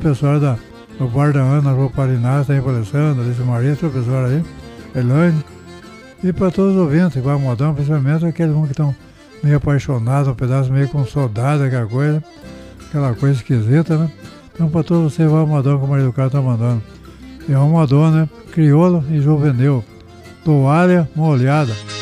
pessoal do Bar da Ana, Rua Pariná, tem para Alessandra, Alice Maria, todo o pessoal aí, Elaine. E para todos os ouvintes, vai modão, principalmente aqueles que estão meio apaixonados, um pedaço meio com saudade, aquela coisa esquisita, né? Então para todos vocês, vai modão, como o Maria do Carmo está mandando. E é uma modona, né? Crioula e juvenil, toalha molhada.